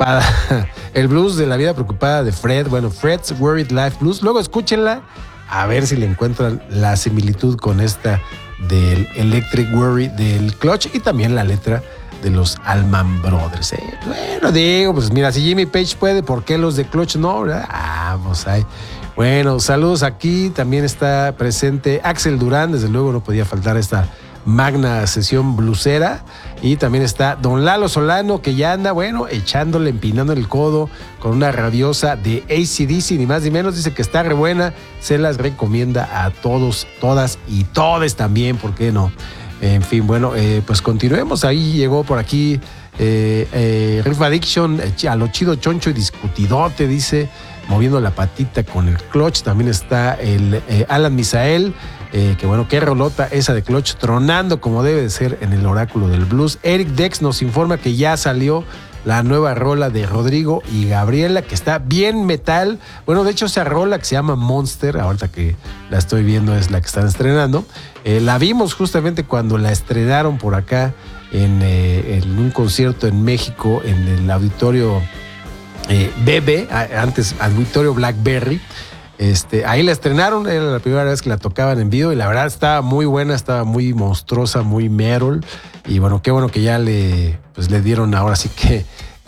preocupada. El blues de la vida preocupada de Fred. Bueno, Fred's Worried Life Blues. Luego escúchenla a ver si le encuentran la similitud con esta del Electric Worry del Clutch y también la letra de los Allman Brothers. Bueno, digo, pues mira, si Jimmy Page puede, ¿por qué los de Clutch no? Vamos ahí. Bueno, saludos aquí. También está presente Axel Durán. Desde luego no podía faltar esta magna sesión blusera. Y también está don Lalo Solano, que ya anda, bueno, echándole, empinando el codo con una rabiosa de AC/DC, ni más ni menos. Dice que está re buena. Se las recomienda a todos, todas y todes también, ¿por qué no? En fin, bueno, pues continuemos. Ahí llegó por aquí Riff Addiction, a lo chido, choncho y discutidote, dice, moviendo la patita con el Clutch. También está el Alan Misael, que bueno, qué rolota esa de Clutch, tronando como debe de ser en el oráculo del blues. Eric Dex nos informa que ya salió la nueva rola de Rodrigo y Gabriela, que está bien metal. Bueno, de hecho esa rola que se llama Monster, ahorita que la estoy viendo es la que están estrenando. La vimos justamente cuando la estrenaron por acá en un concierto en México, en el auditorio Bebe, antes auditorio Blackberry. Ahí la estrenaron, era la primera vez que la tocaban en vivo y la verdad estaba muy buena, estaba muy monstruosa, muy metal. Y bueno, qué bueno que ya le dieron ahora sí que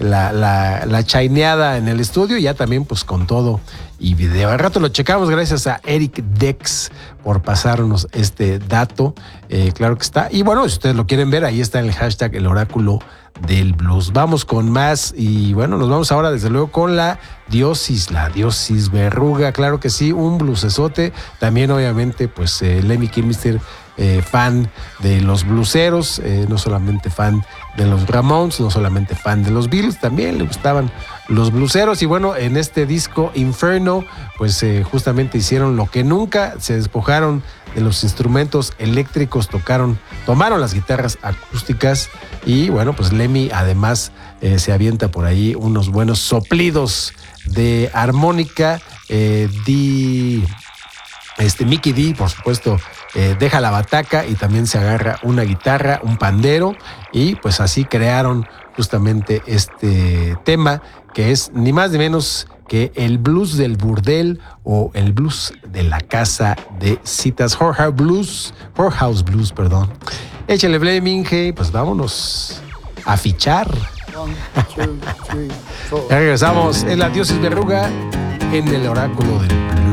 la chaineada en el estudio, ya también pues con todo y video. Al rato lo checamos, gracias a Eric Dex por pasarnos este dato. Claro que está. Y bueno, si ustedes lo quieren ver, ahí está en el hashtag El Oráculo del Blues. Vamos con más y bueno, nos vamos ahora desde luego con la Diosis Verruga, claro que sí, un bluesesote. También obviamente pues Lemmy Kilmister, fan de los blueseros, no solamente fan de los Ramones, no solamente fan de los Beatles, también le gustaban los bluseros. Y bueno, en este disco Inferno pues justamente hicieron lo que nunca, se despojaron de los instrumentos eléctricos, tomaron las guitarras acústicas y bueno, pues Lemmy además se avienta por ahí unos buenos soplidos de armónica. Mickey D, por supuesto, deja la bataca y también se agarra una guitarra, un pandero, y pues así crearon justamente este tema que es ni más ni menos que el blues del burdel o el blues de la casa de citas, Whorehouse Blues, perdón. Échale Fleming, pues vámonos a fichar. 1, 2, 3, 4. Ya regresamos, es la Diosis Verruga en el Oráculo del Blues.